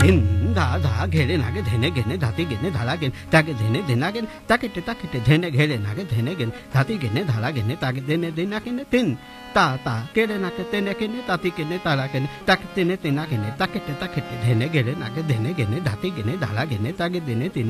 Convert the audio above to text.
धिन धा धा घेरे नागे धेने घेने धाती घेने धाला घेने ताके धेने धेना घेने ताके धेने घेरे नागे धेने घेने धाती घेने धाला घेने ताके धेने धेना घेने तिन ता ता केरे नाके तेने घेने ताती घेने ताला घेने ताके तेने तेना घेने ताके धेने घेरे नागे धेने घेने धाती घेने धाला घेने ताके धेने तिन